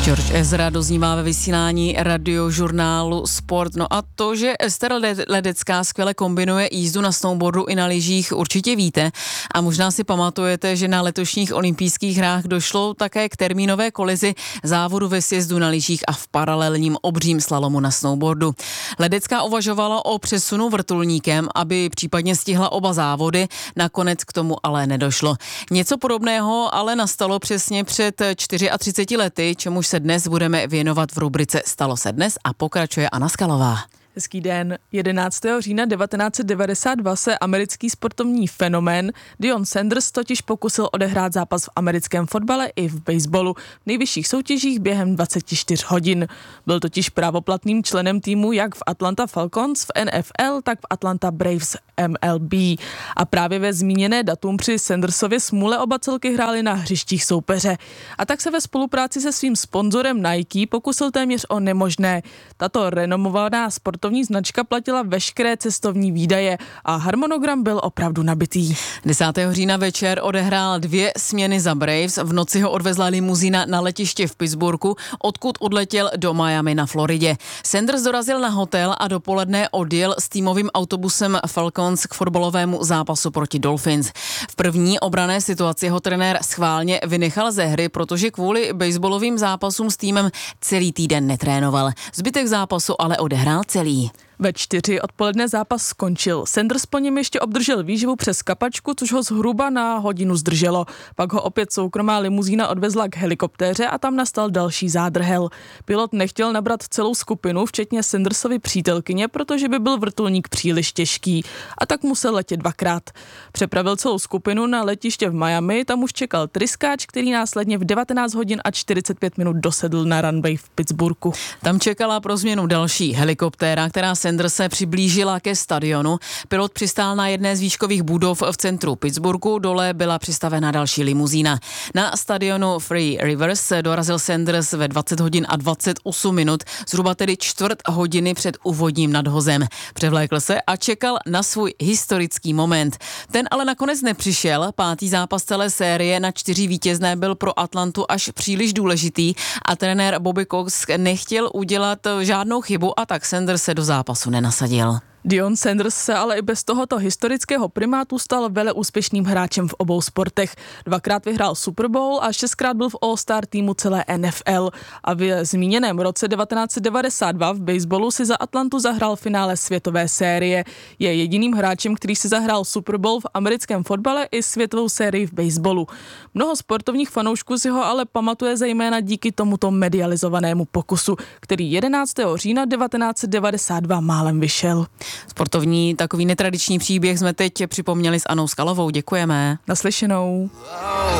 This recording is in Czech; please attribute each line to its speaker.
Speaker 1: George Ezra doznívá ve vysílání radiožurnálu Sport. No a to, že Ester Ledecká skvěle kombinuje jízdu na snowboardu i na lyžích, určitě víte. A možná si pamatujete, že na letošních olympijských hrách došlo také k termínové kolizi závodu ve sjezdu na lyžích a v paralelním obřím slalomu na snowboardu. Ledecká uvažovala o přesunu vrtulníkem, aby případně stihla oba závody. Nakonec k tomu ale nedošlo. Něco podobného ale nastalo přesně před 34 lety, čemuž se dnes budeme věnovat v rubrice Stalo se dnes a pokračuje Anna Skalová.
Speaker 2: Hezký den. 11. října 1992 se americký sportovní fenomén Deion Sanders totiž pokusil odehrát zápas v americkém fotbale i v baseballu v nejvyšších soutěžích během 24 hodin. Byl totiž právoplatným členem týmu jak v Atlanta Falcons v NFL, tak v Atlanta Braves MLB. A právě ve zmíněné datum při Sandersově smůle oba celky hráli na hřištích soupeře. A tak se ve spolupráci se svým sponzorem Nike pokusil téměř o nemožné. Tato renomovaná sportovní značka platila veškeré cestovní výdaje a harmonogram byl opravdu nabitý.
Speaker 1: 10. října večer odehrál 2 směny za Braves, v noci ho odvezla limuzína na letiště v Pittsburghu, odkud odletěl do Miami na Floridě. Sanders dorazil na hotel a dopoledne odjel s týmovým autobusem Falcons k fotbalovému zápasu proti Dolphins. V první obranné situaci ho trenér schválně vynechal ze hry, protože kvůli baseballovým zápasům s týmem celý týden netrénoval. Zbytek zápasu ale odehrál celý.
Speaker 2: Ve 4 odpoledne zápas skončil. Sanders po něm ještě obdržel výživu přes kapačku, což ho zhruba na hodinu zdrželo. Pak ho opět soukromá limuzína odvezla k helikoptéře a tam nastal další zádrhel. Pilot nechtěl nabrat celou skupinu, včetně Sandersovy přítelkyně, protože by byl vrtulník příliš těžký. A tak musel letět 2krát. Přepravil celou skupinu na letiště v Miami, tam už čekal tryskáč, který následně v 19 hodin a 45 minut dosedl na runway v Pittsburghu.
Speaker 1: Tam čekala pro změnu další helikoptéra, která Sanders se přiblížila ke stadionu. Pilot přistál na jedné z výškových budov v centru Pittsburghu, dole byla přistavena další limuzína. Na stadionu Three Rivers dorazil Sanders ve 20 hodin a 28 minut, zhruba tedy čtvrt hodiny před úvodním nadhozem. Převlékl se a čekal na svůj historický moment. Ten ale nakonec nepřišel. 5. zápas celé série na 4 vítězné byl pro Atlantu až příliš důležitý a trenér Bobby Cox nechtěl udělat žádnou chybu a tak Sanders se do zápasu nenasadil.
Speaker 2: Deion Sanders se ale i bez tohoto historického primátu stal veleúspěšným hráčem v obou sportech. 2krát vyhrál Super Bowl a 6krát byl v All-Star týmu celé NFL. A v zmíněném roce 1992 v baseballu si za Atlantu zahrál finále světové série. Je jediným hráčem, který si zahrál Super Bowl v americkém fotbale i světovou sérii v baseballu. Mnoho sportovních fanoušků si ho ale pamatuje zejména díky tomuto medializovanému pokusu, který 11. října 1992 málem vyšel.
Speaker 1: Sportovní takový netradiční příběh jsme teď připomněli s Annou Skalovou. Děkujeme.
Speaker 2: Naslyšenou.